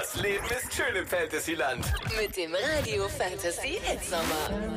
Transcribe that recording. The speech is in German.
Das Leben ist schön im Fantasyland. Mit dem Radio Fantasy Hitsommer.